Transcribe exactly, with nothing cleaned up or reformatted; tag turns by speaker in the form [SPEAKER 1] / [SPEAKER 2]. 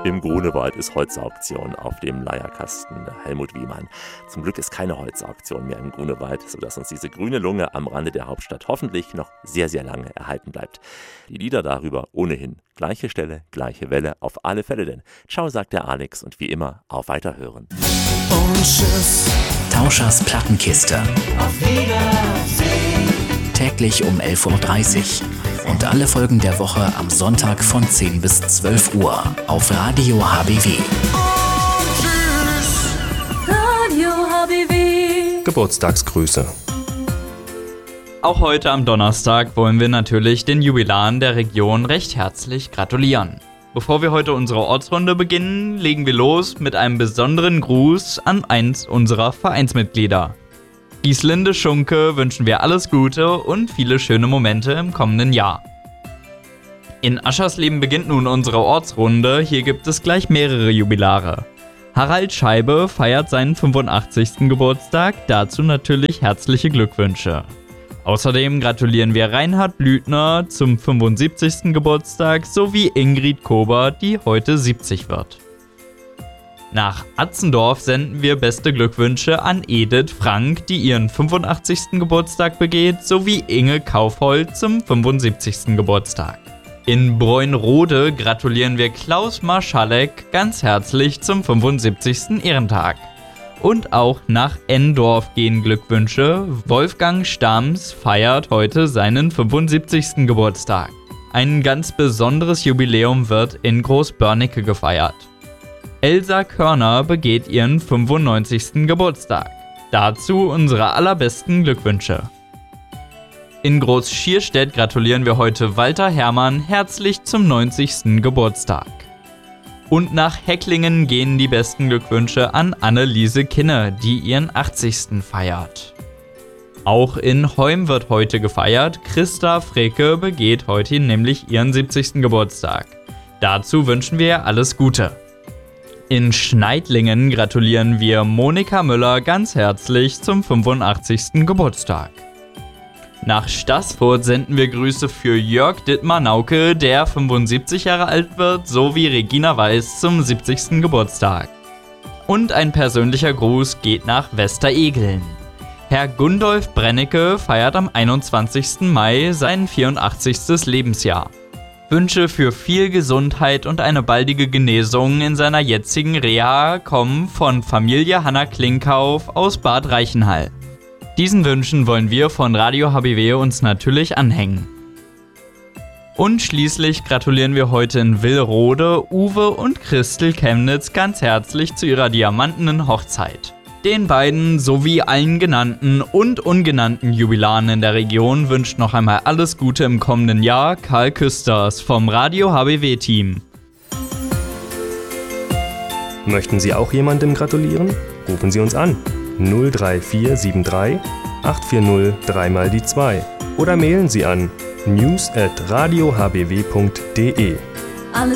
[SPEAKER 1] Im Grunewald ist Holzauktion auf dem Leierkasten Helmut Wiemann. Zum Glück ist keine Holzauktion mehr im Grunewald, sodass uns diese grüne Lunge am Rande der Hauptstadt hoffentlich noch sehr, sehr lange erhalten bleibt. Die Lieder darüber ohnehin. Gleiche Stelle, gleiche Welle, auf alle Fälle denn. Ciao, sagt der Alex und wie immer, auf Weiterhören.
[SPEAKER 2] Und tschüss.
[SPEAKER 3] Tauschers Plattenkiste.
[SPEAKER 2] Auf Wiedersehen.
[SPEAKER 3] Täglich um elf Uhr dreißig. Und alle Folgen der Woche am Sonntag von zehn bis zwölf Uhr auf Radio H B W.
[SPEAKER 2] Und tschüss.
[SPEAKER 4] Radio H B W.
[SPEAKER 5] Geburtstagsgrüße.
[SPEAKER 6] Auch heute am Donnerstag wollen wir natürlich den Jubilaren der Region recht herzlich gratulieren. Bevor wir heute unsere Ortsrunde beginnen, legen wir los mit einem besonderen Gruß an eins unserer Vereinsmitglieder. Gieslinde Schunke wünschen wir alles Gute und viele schöne Momente im kommenden Jahr. In Aschersleben beginnt nun unsere Ortsrunde, hier gibt es gleich mehrere Jubilare. Harald Scheibe feiert seinen fünfundachtzigsten Geburtstag, dazu natürlich herzliche Glückwünsche. Außerdem gratulieren wir Reinhard Blüthner zum fünfundsiebzigsten Geburtstag sowie Ingrid Kober, die heute siebzig wird. Nach Atzendorf senden wir beste Glückwünsche an Edith Frank, die ihren fünfundachtzigsten Geburtstag begeht, sowie Inge Kaufhold zum fünfundsiebzigsten Geburtstag. In Bräunrode gratulieren wir Klaus Marschalek ganz herzlich zum fünfundsiebzigsten Ehrentag. Und auch nach Endorf gehen Glückwünsche. Wolfgang Stams feiert heute seinen fünfundsiebzigsten Geburtstag. Ein ganz besonderes Jubiläum wird in Großbörnecke gefeiert. Elsa Körner begeht ihren fünfundneunzigsten Geburtstag. Dazu unsere allerbesten Glückwünsche. In Großschierstedt gratulieren wir heute Walter Herrmann herzlich zum neunzigsten Geburtstag. Und nach Hecklingen gehen die besten Glückwünsche an Anneliese Kinne, die ihren achtzigsten feiert. Auch in Heum wird heute gefeiert. Christa Fricke begeht heute nämlich ihren siebzigsten Geburtstag. Dazu wünschen wir alles Gute. In Schneidlingen gratulieren wir Monika Müller ganz herzlich zum fünfundachtzigsten Geburtstag. Nach Staßfurt senden wir Grüße für Jörg Dittmar-Nauke, der fünfundsiebzig Jahre alt wird, sowie Regina Weiß zum siebzigsten Geburtstag. Und ein persönlicher Gruß geht nach Westeregeln. Herr Gundolf Brennecke feiert am einundzwanzigsten Mai sein vierundachtzigstes Lebensjahr. Wünsche für viel Gesundheit und eine baldige Genesung in seiner jetzigen Reha kommen von Familie Hanna Klinkhauf aus Bad Reichenhall. Diesen Wünschen wollen wir von Radio H B W uns natürlich anhängen. Und schließlich gratulieren wir heute in Willrode Uwe und Christel Chemnitz ganz herzlich zu ihrer diamantenen Hochzeit. Den beiden sowie allen genannten und ungenannten Jubilaren in der Region wünscht noch einmal alles Gute im kommenden Jahr Karl Küsters vom Radio H B W-Team.
[SPEAKER 5] Möchten Sie auch jemandem gratulieren? Rufen Sie uns an. null drei vier sieben drei acht vier null drei mal die zwei oder mailen Sie an news at radio h b w punkt d e.